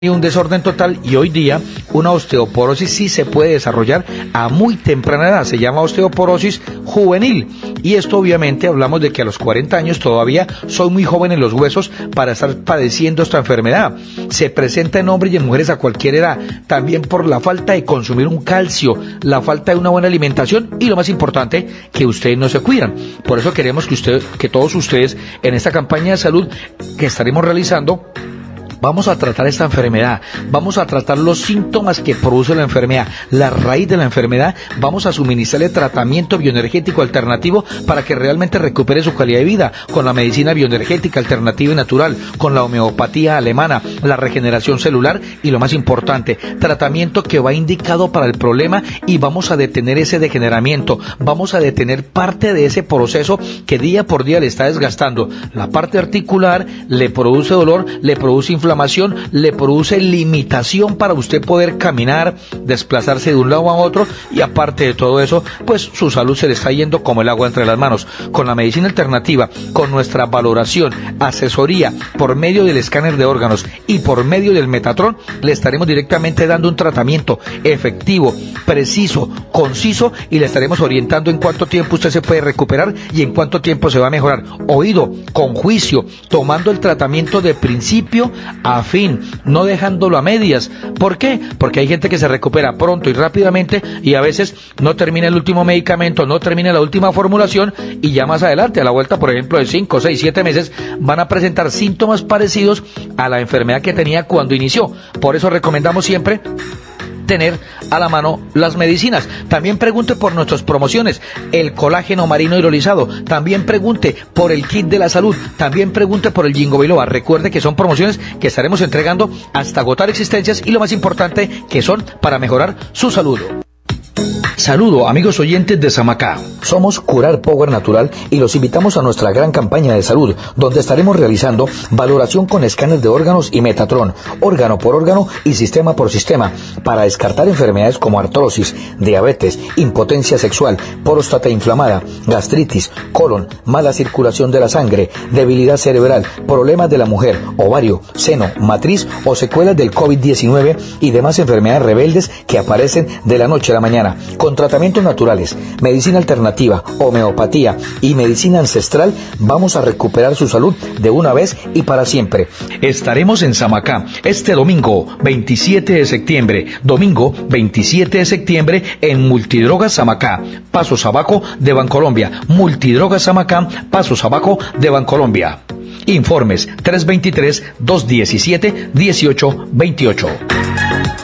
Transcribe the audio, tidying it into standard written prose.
Y un desorden total, y hoy día una osteoporosis sí se puede desarrollar a muy temprana edad, se llama osteoporosis juvenil, y esto obviamente hablamos de que a los 40 años todavía soy muy joven en los huesos para estar padeciendo esta enfermedad. Se presenta en hombres y en mujeres a cualquier edad, también por la falta de consumir un calcio, la falta de una buena alimentación y lo más importante, que ustedes no se cuidan. Por eso queremos que todos ustedes en esta campaña de salud que estaremos realizando, vamos a tratar esta enfermedad, vamos a tratar los síntomas que produce la enfermedad, la raíz de la enfermedad, vamos a suministrarle tratamiento bioenergético alternativo para que realmente recupere su calidad de vida, con la medicina bioenergética alternativa y natural, con la homeopatía alemana, la regeneración celular y lo más importante, tratamiento que va indicado para el problema y vamos a detener ese degeneramiento, vamos a detener parte de ese proceso que día por día le está desgastando. La parte articular le produce dolor, le produce inflamación, le produce limitación para usted poder caminar, desplazarse de un lado a otro, y aparte de todo eso, pues su salud se le está yendo como el agua entre las manos. Con la medicina alternativa, con nuestra valoración, asesoría por medio del escáner de órganos y por medio del Metatron, le estaremos directamente dando un tratamiento efectivo, preciso, conciso, y le estaremos orientando en cuánto tiempo usted se puede recuperar y en cuánto tiempo se va a mejorar. Oído, con juicio, tomando el tratamiento de principio a fin, no dejándolo a medias. ¿Por qué? Porque hay gente que se recupera pronto y rápidamente y a veces no termina el último medicamento, no termina la última formulación y ya más adelante, a la vuelta por ejemplo de 5, 6, 7 meses, van a presentar síntomas parecidos a la enfermedad que tenía cuando inició. Por eso recomendamos siempre tener a la mano las medicinas. También pregunte por nuestras promociones, el colágeno marino hidrolizado, también pregunte por el kit de la salud, también pregunte por el Ginkgo biloba. Recuerde que son promociones que estaremos entregando hasta agotar existencias y lo más importante, que son para mejorar su salud. Saludo amigos oyentes de Samacá. Somos Curar Power Natural y los invitamos a nuestra gran campaña de salud, donde estaremos realizando valoración con escáner de órganos y Metatron, órgano por órgano y sistema por sistema, para descartar enfermedades como artrosis, diabetes, impotencia sexual, próstata inflamada, gastritis, colon, mala circulación de la sangre, debilidad cerebral, problemas de la mujer, ovario, seno, matriz o secuelas del COVID-19 y demás enfermedades rebeldes que aparecen de la noche a la mañana. Con tratamientos naturales, medicina alternativa, homeopatía y medicina ancestral, vamos a recuperar su salud de una vez y para siempre. Estaremos en Samacá este domingo 27 de septiembre, en Multidrogas Samacá, Pasos Abajo de Bancolombia. Multidrogas Samacá, Pasos Abajo de Bancolombia. Informes 323-217-1828.